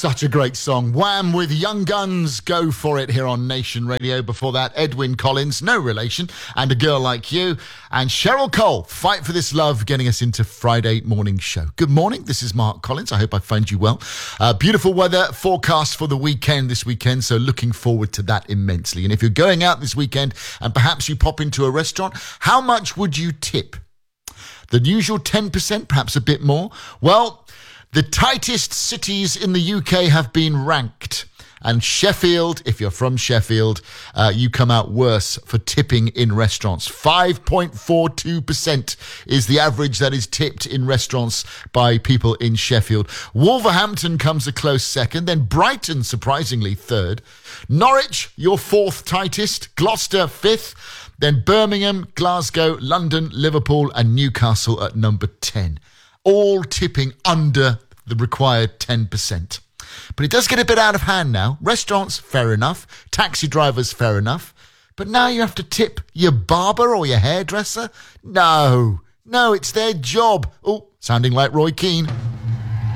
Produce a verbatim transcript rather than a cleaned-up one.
such a great song. Wham with Young Guns, Go For It here on Nation Radio. Before that, Edwyn Collins, no relation, and A Girl Like You. And Cheryl Cole, Fight For This Love, getting us into Friday morning show. Good morning, this is Mark Collins. I hope I find you well. Uh, beautiful weather forecast for the weekend this weekend, so looking forward to that immensely. And if you're going out this weekend and perhaps you pop into a restaurant, how much would you tip? The usual ten percent, perhaps a bit more? Well, the tightest cities in the U K have been ranked. And Sheffield, if you're from Sheffield, uh, you come out worse for tipping in restaurants. five point four two percent is the average that is tipped in restaurants by people in Sheffield. Wolverhampton comes a close second, then Brighton, surprisingly, third. Norwich, your fourth tightest. Gloucester, fifth. Then Birmingham, Glasgow, London, Liverpool, and Newcastle at number ten. All tipping under the required ten percent. But it does get a bit out of hand now. Restaurants, fair enough. Taxi drivers, fair enough. But now you have to tip your barber or your hairdresser? No, no, it's their job. Oh, sounding like Roy Keane.